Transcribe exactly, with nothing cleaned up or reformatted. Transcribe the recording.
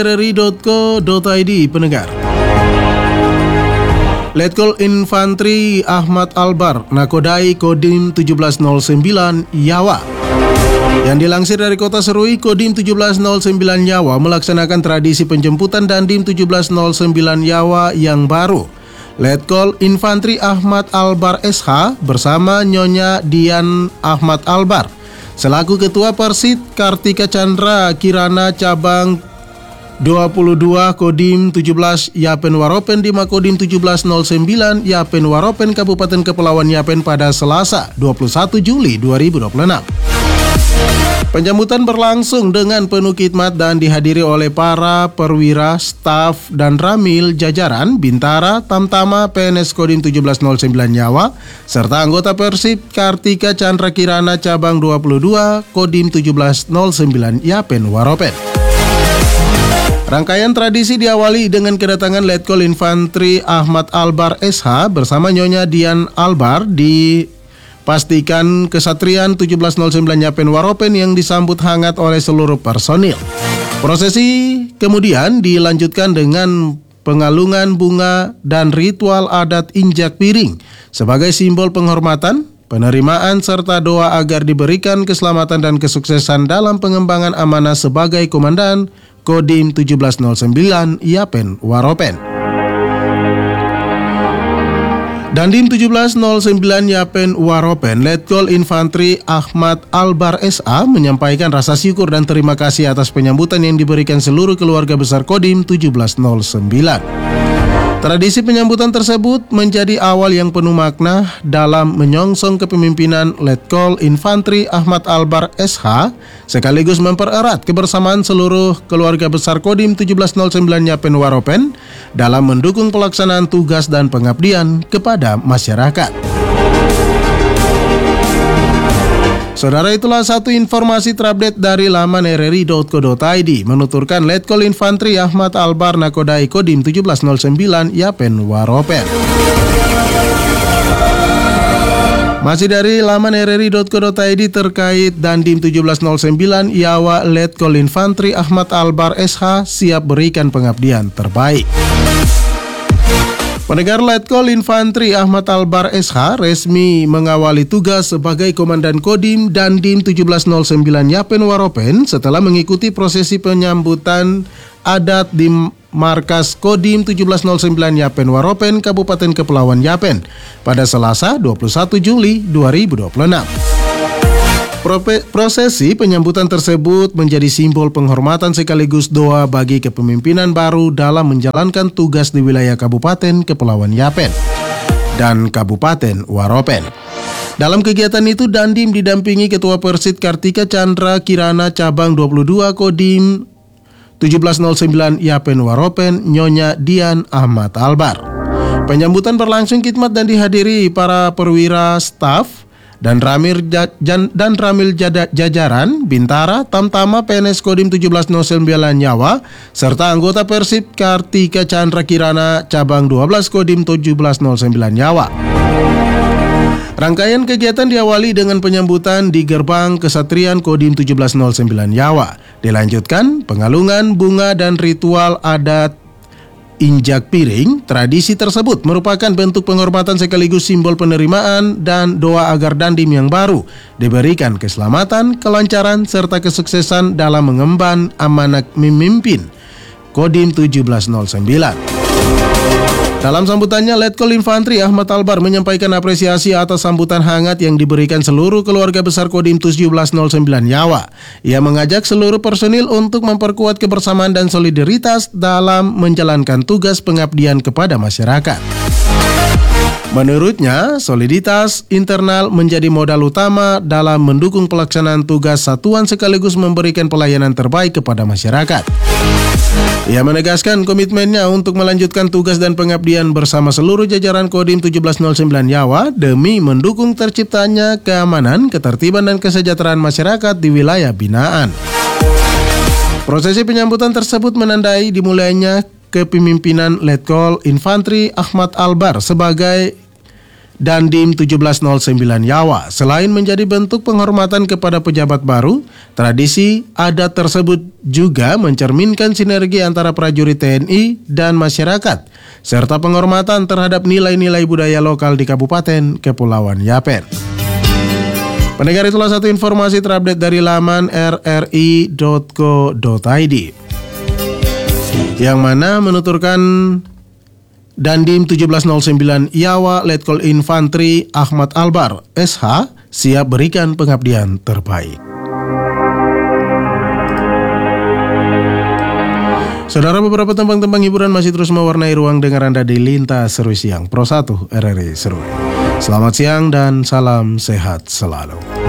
R R I titik co titik I D pendengar. Letkol Infantri Ahmad Albar, nakodai Kodim tujuh belas nol sembilan Yawa. Yang dilansir dari Kota Serui, Kodim tujuh belas nol sembilan Yawa melaksanakan tradisi penjemputan Dandim tujuh belas nol sembilan Yawa yang baru. Letkol Infantri Ahmad Albar S H bersama Nyonya Dian Ahmad Albar selaku Ketua Persit Kartika Chandra Kirana Cabang dua puluh dua Kodim tujuh belas Yapen Waropen di Makodim tujuh belas nol sembilan Yapen Waropen Kabupaten Kepulauan Yapen pada Selasa dua puluh satu Juli dua ribu dua puluh enam. Penjemputan berlangsung dengan penuh khidmat dan dihadiri oleh para perwira, staf, dan ramil jajaran Bintara, Tamtama, P N S Kodim tujuh belas nol sembilan Yawa, serta anggota Persib Kartika Chandra Kirana Cabang dua puluh dua Kodim tujuh belas nol sembilan Yapen Waropen. Rangkaian tradisi diawali dengan kedatangan Letkol Infantri Ahmad Albar S H bersama Nyonya Dian Albar di Pastikan Kesatrian tujuh belas nol sembilan Yapen Waropen yang disambut hangat oleh seluruh personil. Prosesi kemudian dilanjutkan dengan pengalungan bunga dan ritual adat injak piring sebagai simbol penghormatan, penerimaan serta doa agar diberikan keselamatan dan kesuksesan dalam pengembangan amanah sebagai komandan Kodim tujuh belas nol sembilan Yapen Waropen. Dandim tujuh belas nol sembilan Yapen Waropen, Letkol Infantri Ahmad Albar S A menyampaikan rasa syukur dan terima kasih atas penyambutan yang diberikan seluruh keluarga besar Kodim tujuh belas nol sembilan. Tradisi penyambutan tersebut menjadi awal yang penuh makna dalam menyongsong kepemimpinan Letkol Infantri Ahmad Albar S H sekaligus mempererat kebersamaan seluruh keluarga besar Kodim tujuh belas nol sembilan Yapen Waropen dalam mendukung pelaksanaan tugas dan pengabdian kepada masyarakat. Saudara, itulah satu informasi terupdate dari laman R R I titik co titik I D menuturkan Letkol Infantri Ahmad Albar nakodai Kodim tujuh belas nol sembilan Yapen Waropen. Masih dari laman R R I titik co titik I D terkait Dandim tujuh belas nol sembilan Yawa, Letkol Infantri Ahmad Albar S H siap berikan pengabdian terbaik. Pendengar, Letkol Infantri Ahmad Albar S H resmi mengawali tugas sebagai Komandan Kodim Dandim tujuh belas nol sembilan Yapen Waropen setelah mengikuti prosesi penyambutan adat di markas Kodim tujuh belas nol sembilan Yapen Waropen Kabupaten Kepulauan Yapen pada Selasa dua puluh satu Juli dua ribu dua puluh enam. Prosesi penyambutan tersebut menjadi simbol penghormatan sekaligus doa bagi kepemimpinan baru dalam menjalankan tugas di wilayah Kabupaten Kepulauan Yapen dan Kabupaten Waropen. Dalam kegiatan itu, Dandim didampingi Ketua Persit Kartika Chandra Kirana Cabang dua puluh dua Kodim tujuh belas nol sembilan Yapen Waropen, Nyonya Dian Ahmad Albar. Penyambutan berlangsung khidmat dan dihadiri para perwira, staf, dan ramil dan ramil jajaran Bintara, Tamtama, P N S Kodim tujuh belas nol sembilan Yawa, serta anggota Persib Kartika Chandra Kirana Cabang dua belas Kodim tujuh belas nol sembilan Yawa. Rangkaian kegiatan diawali dengan penyambutan di gerbang Kesatrian Kodim tujuh belas nol sembilan Yawa. Dilanjutkan pengalungan bunga dan ritual adat injak piring. Tradisi tersebut merupakan bentuk penghormatan sekaligus simbol penerimaan dan doa agar Dandim yang baru diberikan keselamatan, kelancaran, serta kesuksesan dalam mengemban amanah memimpin Kodim tujuh belas nol sembilan. Dalam sambutannya, Letkol Infantri Ahmad Albar menyampaikan apresiasi atas sambutan hangat yang diberikan seluruh keluarga besar Kodim tujuh belas nol sembilan Yawa. Ia mengajak seluruh personil untuk memperkuat kebersamaan dan solidaritas dalam menjalankan tugas pengabdian kepada masyarakat. Menurutnya, soliditas internal menjadi modal utama dalam mendukung pelaksanaan tugas satuan sekaligus memberikan pelayanan terbaik kepada masyarakat. Ia menegaskan komitmennya untuk melanjutkan tugas dan pengabdian bersama seluruh jajaran Kodim tujuh belas nol sembilan Yawa demi mendukung terciptanya keamanan, ketertiban, dan kesejahteraan masyarakat di wilayah binaan. Prosesi penyambutan tersebut menandai dimulainya kepemimpinan Letkol Infantri Ahmad Albar sebagai Dandim tujuh belas nol sembilan Yawa. Selain menjadi bentuk penghormatan kepada pejabat baru, tradisi adat tersebut juga mencerminkan sinergi antara prajurit T N I dan masyarakat, serta penghormatan terhadap nilai-nilai budaya lokal di Kabupaten Kepulauan Yapen. Pendengar, itulah satu informasi terupdate dari laman r r i dot co dot i d yang mana menuturkan Dandim tujuh belas nol sembilan Yawa Letkol Infantri Ahmad Albar S H siap berikan pengabdian terbaik. Saudara, beberapa tembang-tembang hiburan masih terus mewarnai ruang dengar Anda di Lintas Seru Siang Pro satu R R I Seru. Selamat siang dan salam sehat selalu.